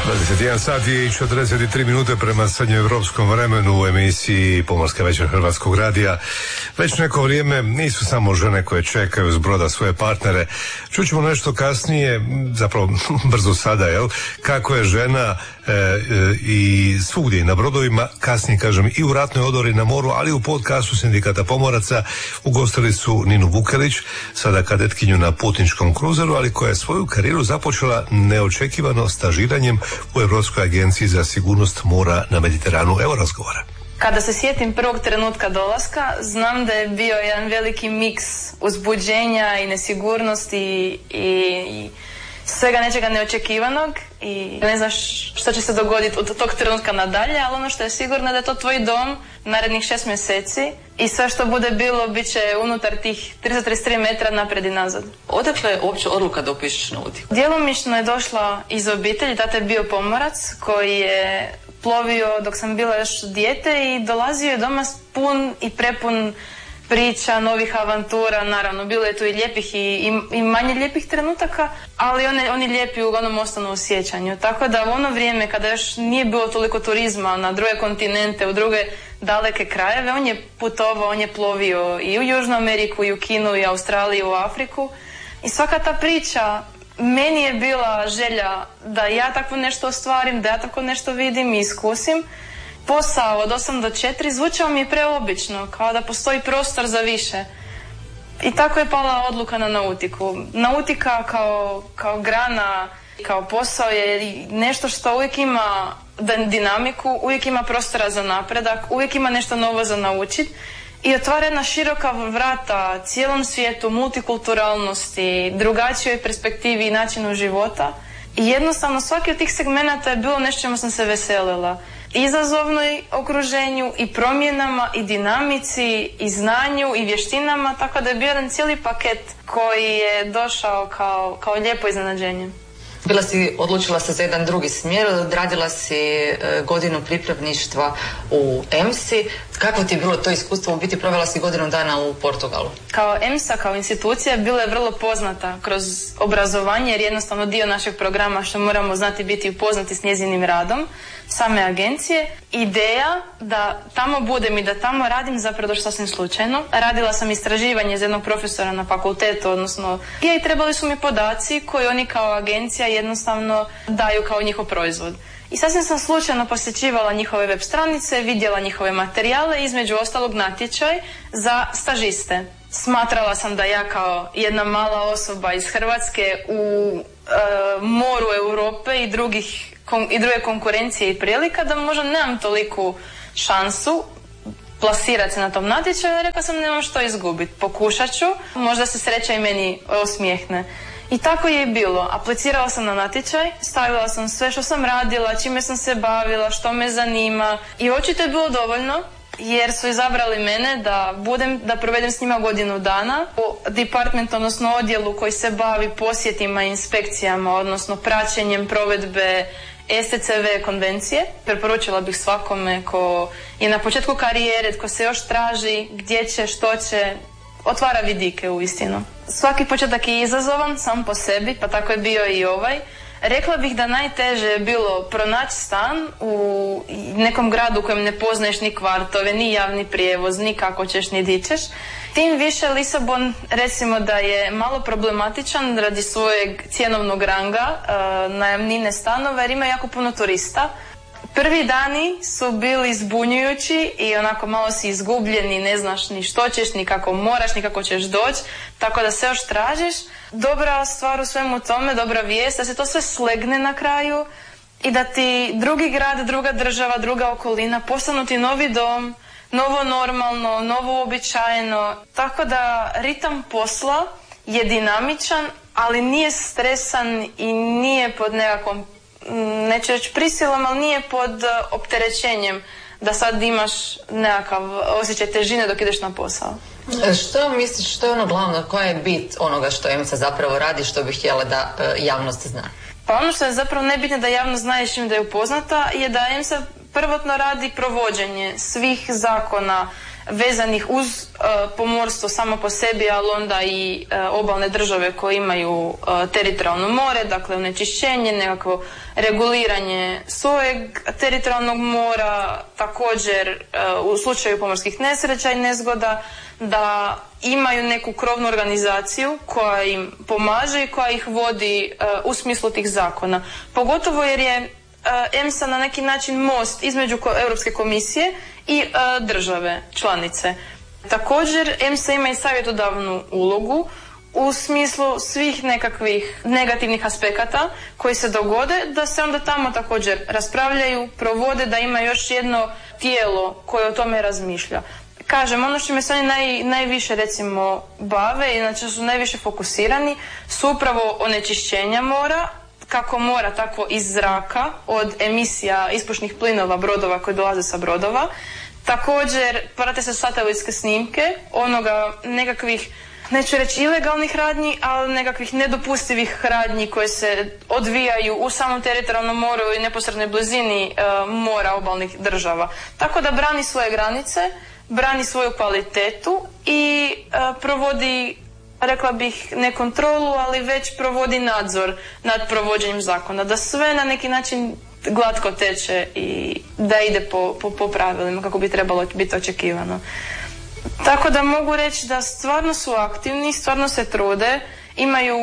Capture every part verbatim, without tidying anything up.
dvadeset jedan sat i četrdeset tri minute prema srednjoevropskom vremenu u emisiji Pomorska večer Hrvatskog radija. Već neko vrijeme nisu samo žene koje čekaju s broda svoje partnere. Čućemo nešto kasnije, zapravo brzo sada, jel? Kako je žena e, e, i svugdje na brodovima, kasnije kažem i u ratnoj odori na moru, ali u podcastu Sindikata pomoraca ugostili su Ninu Vukelić, sada kadetkinju na putničkom kruzeru, ali koja je svoju karijeru započela neočekivano stažiranjem u Europskoj agenciji za sigurnost mora na Mediteranu. Evo razgovora. Kada se sjetim prvog trenutka dolaska, znam da je bio jedan veliki miks uzbuđenja i nesigurnosti i, i svega nečega neočekivanog i ne znaš što će se dogoditi od tog trenutka nadalje, ali ono što je sigurno da je to tvoj dom narednih šest mjeseci i sve što bude bilo bit će unutar tih tristo trideset tri metra naprijed i nazad. Odakle je uopće odluka da upišeš nautiku? Djelomično je došla iz obitelji, tata je bio pomorac koji je plovio dok sam bila još dijete i dolazio je doma pun i prepun priča, novih avantura, naravno bilo je tu i lijepih i, i, i manje lijepih trenutaka, ali one, oni lijepi uglavnom ostanu u sjećanju. Tako da u ono vrijeme kada još nije bilo toliko turizma na druge kontinente, u druge daleke krajeve, on je putovao, on je plovio i u Južnu Ameriku, i u Kinu, i Australiju, i u Afriku. I svaka ta priča meni je bila želja da ja tako nešto ostvarim, da ja tako nešto vidim i iskusim. Posao od osam do četiri zvučao mi je preobično, kao da postoji prostor za više. I tako je pala odluka na nautiku. Nautika kao, kao grana, kao posao je nešto što uvijek ima dinamiku, uvijek ima prostora za napredak, uvijek ima nešto novo za naučiti i otvara jedna široka vrata cijelom svijetu, multikulturalnosti, drugačijoj perspektivi i načinu života. I jednostavno svaki od tih segmenata je bilo nešto čemu sam se veselila. Izazovnoj okruženju i promjenama i dinamici i znanju i vještinama, tako da je bio jedan cijeli paket koji je došao kao, kao lijepo iznenađenje. Bila si, odlučila se za jedan drugi smjer, radila si e, godinu pripravništva u E M S I. Kako ti je bilo to iskustvo? U biti provela si godinu dana u Portugalu. Kao E M S A, kao institucija, bila je vrlo poznata kroz obrazovanje, jer jednostavno dio našeg programa što moramo znati biti upoznati s njezinim radom, same agencije. Ideja da tamo budem i da tamo radim zapravo došla sasvim slučajno. Radila sam istraživanje za jednog profesora na fakultetu, odnosno i trebali su mi podaci koji oni kao agencija jednostavno daju kao njihov proizvod. I sasvim sam slučajno posjećivala njihove web stranice, vidjela njihove materijale, između ostalog natječaj za stažiste. Smatrala sam da ja kao jedna mala osoba iz Hrvatske u e, moru Europe i drugih i druge konkurencije i prilika da možda nemam toliku šansu plasirati se na tom natječaju. Rekla sam nemam što izgubiti, pokušat ću, možda se sreća i meni osmijehne. I tako je i bilo. Aplicirala sam na natječaj, stavila sam sve što sam radila, čime sam se bavila, što me zanima i očito je bilo dovoljno jer su izabrali mene da budem, da provedem s njima godinu dana u department, odnosno odjelu koji se bavi posjetima i inspekcijama, odnosno praćenjem provedbe S T C V konvencije. Preporučila bih svakome ko je na početku karijere, ko se još traži gdje će, što će, otvara vidike u istinu. Svaki početak je izazovan sam po sebi, pa tako je bio i ovaj. Rekla bih da najteže je bilo pronaći stan u nekom gradu u kojem ne poznaješ ni kvartove, ni javni prijevoz, ni kako ćeš, ni di ćeš. Tim više Lisabon, recimo da je malo problematičan radi svojeg cjenovnog ranga, e, najamnine stanova, jer ima jako puno turista. Prvi dani su bili zbunjujući i onako malo si izgubljeni, ne znaš ni što ćeš, ni kako moraš, ni kako ćeš doći, tako da se još tražiš. Dobra stvar u svemu tome, dobra vijest, da se to sve slegne na kraju i da ti drugi grad, druga država, druga okolina postanu ti novi dom, novo normalno, novo uobičajeno. Tako da ritam posla je dinamičan, ali nije stresan i nije pod nekakvom, neću reći prisilom, ali nije pod opterećenjem da sad imaš nekakav osjećaj težine dok ideš na posao. Što misliš, što je ono glavno, koja je bit onoga što E M S A zapravo radi, što bih htjela da e, javnost zna? Pa ono što je zapravo najbitnije da javnost zna i čim da je upoznata je da E M S A prvotno radi provođenje svih zakona, vezanih uz uh, pomorstvo samo po sebi, ali onda i uh, obalne države koje imaju uh, teritorijalno more, dakle onečišćenje, nekakvo reguliranje svojeg teritorijalnog mora, također uh, u slučaju pomorskih nesreća i nezgoda, da imaju neku krovnu organizaciju koja im pomaže i koja ih vodi uh, u smislu tih zakona. Pogotovo jer je uh, EMSA na neki način most između Europske komisije i uh, države članice. Također EMSA ima i savjetodavnu ulogu u smislu svih nekakvih negativnih aspekata koji se dogode, da se onda tamo također raspravljaju, provode, da ima još jedno tijelo koje o tome razmišlja. Kažem, ono što me se oni naj, najviše recimo bave, znači su najviše fokusirani, su upravo onečišćenja mora, kako mora, tako iz zraka, od emisija ispušnih plinova brodova koji dolaze sa brodova. Također prate se satelitske snimke onoga nekakvih, neću reći ilegalnih radnji, ali nekakvih nedopustivih radnji koje se odvijaju u samom teritorijalnom moru i neposrednoj blizini e, mora obalnih država. Tako da brani svoje granice, brani svoju kvalitetu i e, provodi, rekla bih, ne kontrolu, ali već provodi nadzor nad provođenjem zakona. Da sve na neki način glatko teče i da ide po, po, po pravilima kako bi trebalo biti očekivano. Tako da mogu reći da stvarno su aktivni, stvarno se trude, imaju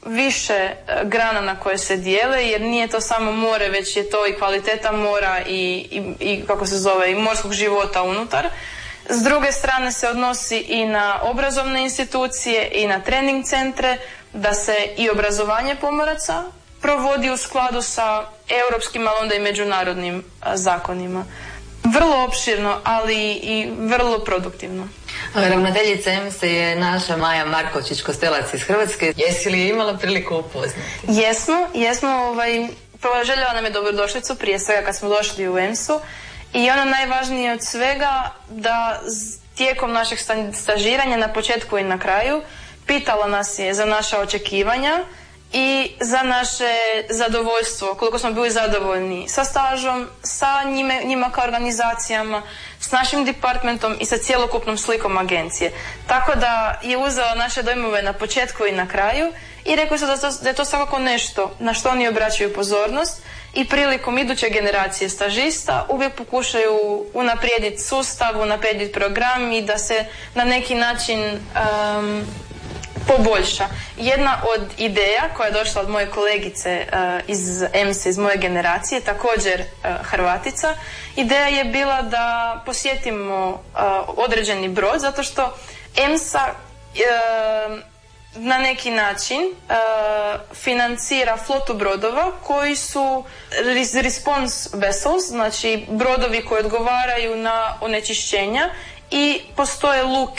više grana na koje se dijele, jer nije to samo more, već je to i kvaliteta mora i, i, i kako se zove, i morskog života unutar. S druge strane se odnosi i na obrazovne institucije i na trening centre, da se i obrazovanje pomoraca provodi u skladu sa europskim, ali onda i međunarodnim zakonima. Vrlo opširno, ali i vrlo produktivno. Ravnateljica EMSA je naša Maja Markovčić-Kostelac iz Hrvatske. Jesi li imala priliku upoznati? Jesmo, jesmo. Ovaj, željela nam je dobrodošlicu prije svega kad smo došli u EMSU i ono najvažnije od svega da tijekom našeg stažiranja na početku i na kraju pitala nas je za naša očekivanja i za naše zadovoljstvo, koliko smo bili zadovoljni sa stažom, sa njime, njima kao organizacijama, s našim departmentom i sa cjelokupnom slikom agencije. Tako da je uzela naše dojmove na početku i na kraju i rekli su da, to, da je to svakako nešto na što oni obraćaju pozornost i prilikom iduće generacije stažista uvijek pokušaju unaprijediti sustav, unaprijediti program i da se na neki način um, poboljša. Jedna od ideja koja je došla od moje kolegice uh, iz EMSA, iz moje generacije, također uh, Hrvatica, ideja je bila da posjetimo uh, određeni brod, zato što EMSA uh, na neki način uh, financira flotu brodova koji su response vessels, znači brodovi koji odgovaraju na onečišćenja i postoje luke